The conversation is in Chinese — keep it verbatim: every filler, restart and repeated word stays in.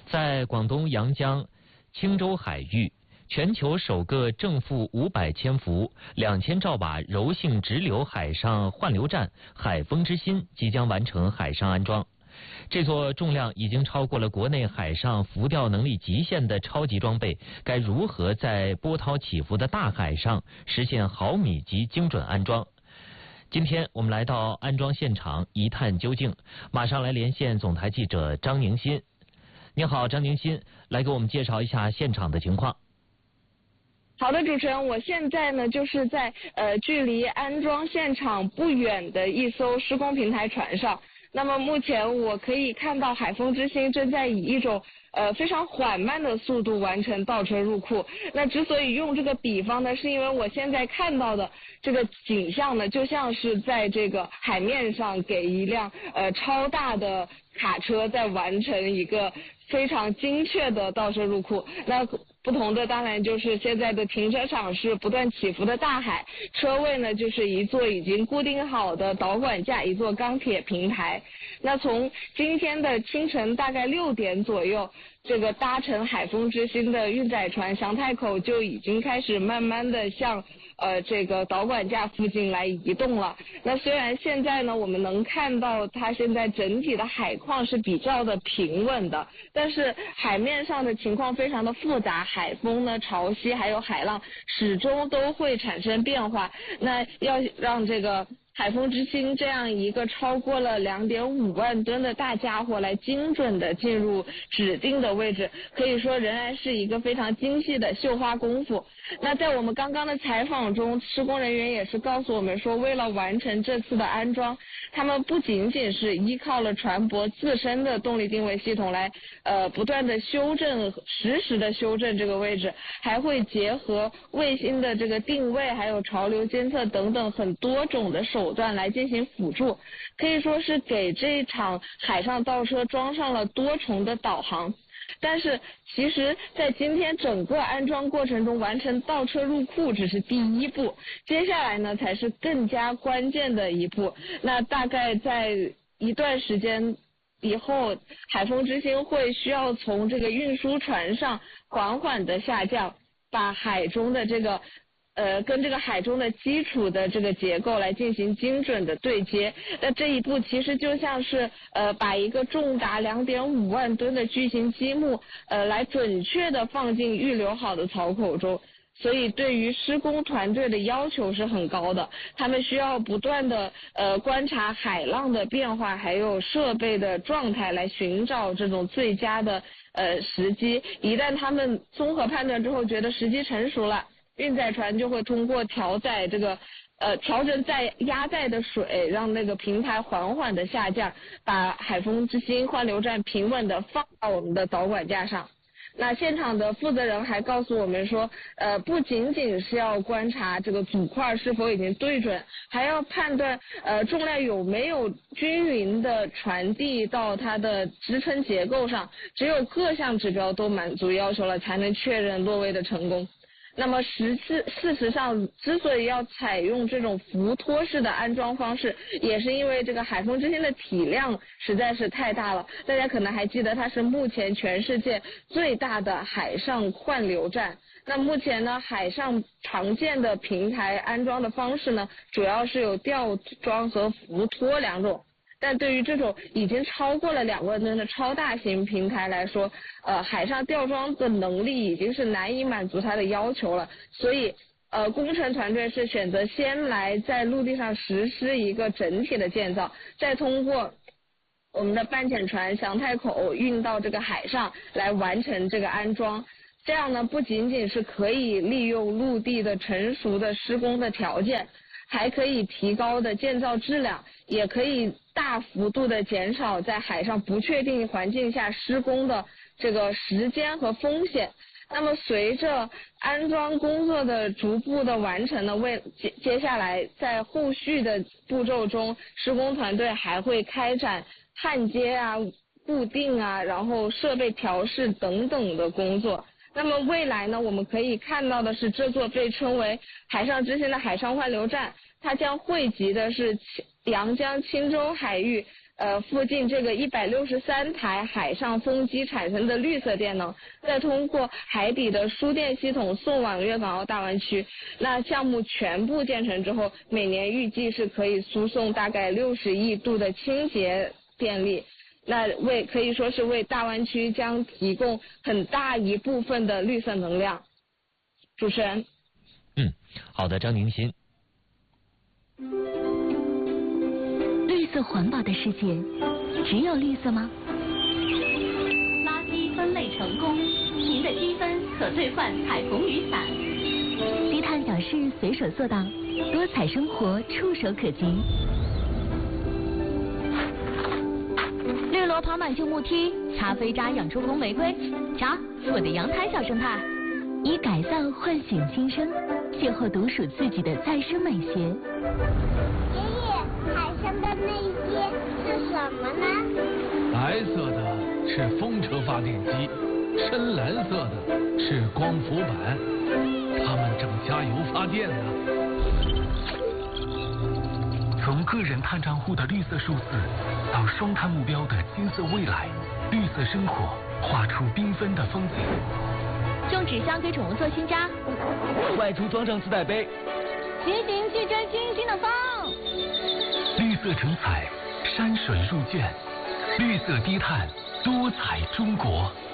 在广东阳江青州海域，全球首个正负五百千伏、两千兆瓦柔性直流海上换流站“海风之心”即将完成海上安装。这座重量已经超过了国内海上浮吊能力极限的超级装备，该如何在波涛起伏的大海上实现毫米级精准安装？今天我们来到安装现场一探究竟，马上来连线总台记者张宁新。你好，张宁新，来给我们介绍一下现场的情况。 好的，主持人，我现在呢就是在呃距离安装现场不远的一艘施工平台船上。那么目前我可以看到海风之星正在以一种呃非常缓慢的速度完成倒车入库。那之所以用这个比方呢，是因为我现在看到的这个景象呢，就像是在这个海面上给一辆呃超大的卡车在完成一个非常精确的倒车入库。那不同的当然就是现在的停车场是不断起伏的大海，车位呢就是一座已经固定好的导管架，一座钢铁平台。那从今天的清晨大概六点左右，这个搭乘海风之星的运载船祥太口就已经开始慢慢的向呃这个导管架附近来移动了。那虽然现在呢我们能看到它现在整体的海况是比较的平稳的，但是海面上的情况非常的复杂，海风呢、潮汐还有海浪始终都会产生变化。那要让这个海风之星这样一个超过了 两点五万吨的大家伙来精准的进入指定的位置，可以说仍然是一个非常精细的绣花功夫。那在我们刚刚的采访中，施工人员也是告诉我们说，为了完成这次的安装，他们不仅仅是依靠了船舶自身的动力定位系统来呃不断的修正实时的修正这个位置，还会结合卫星的这个定位还有潮流监测等等很多种的手段来进行辅助，可以说是给这场海上倒车装上了多重的导航。但是其实在今天整个安装过程中，完成倒车入库只是第一步，接下来呢才是更加关键的一步。那大概在一段时间以后，海风之星会需要从这个运输船上缓缓的下降，把海中的这个呃，跟这个海中的基础的这个结构来进行精准的对接。那这一步其实就像是呃，把一个重达 两点五万吨的巨型积木呃，来准确的放进预留好的槽口中。所以对于施工团队的要求是很高的，他们需要不断的呃观察海浪的变化，还有设备的状态，来寻找这种最佳的呃时机。一旦他们综合判断之后觉得时机成熟了，运载船就会通过调载这个呃调整载压载的水，让那个平台缓缓的下降，把海风之星换流站平稳的放到我们的导管架上。那现场的负责人还告诉我们说，呃，不仅仅是要观察这个组块是否已经对准，还要判断呃重量有没有均匀的传递到它的支撑结构上，只有各项指标都满足要求了，才能确认落位的成功。那么实事事实上，之所以要采用这种浮托式的安装方式，也是因为这个海风之星的体量实在是太大了。大家可能还记得，它是目前全世界最大的海上换流站。那目前呢，海上常见的平台安装的方式呢，主要是有吊装和浮托两种。但对于这种已经超过了两万吨的超大型平台来说，呃，海上吊装的能力已经是难以满足它的要求了，所以呃，工程团队是选择先来在陆地上实施一个整体的建造，再通过我们的半潜船祥太口运到这个海上来完成这个安装。这样呢，不仅仅是可以利用陆地的成熟的施工的条件，还可以提高的建造质量，也可以大幅度的减少在海上不确定环境下施工的这个时间和风险。那么随着安装工作的逐步的完成呢，为接接下来在后续的步骤中，施工团队还会开展焊接啊、固定啊，然后设备调试等等的工作。那么未来呢，我们可以看到的是，这座被称为海上之星的海上换流站，它将汇集的是阳江青州海域呃附近这个一百六十三台海上风机产生的绿色电能，再通过海底的输电系统送往粤港澳大湾区。那项目全部建成之后，每年预计是可以输送大概六十亿度的清洁电力。那为可以说是为大湾区将提供很大一部分的绿色能量。主持人。 嗯，好的，张宁新。 绿色环保的世界，只有绿色吗？ 垃圾分类成功，您的积分可兑换彩虹雨伞。 低碳小事随手做到，多彩生活触手可及。绿萝跑满旧木梯，茶飞渣养出红玫瑰。瞧，我的阳台小生态。以改造唤醒新生，邂逅独属自己的再生美学。 爷爷，海上的那些是什么呢？ 白色的是风车发电机，深蓝色的是光伏板，它们正加油发电呢。 从个人碳账户的绿色数字，到双碳目标的金色未来，绿色生活画出缤纷的风景。 种纸箱给宠物做新家， 外出装上自带杯， 骑行去追星星的风。 绿色成彩，山水入卷，绿色低碳，多彩中国。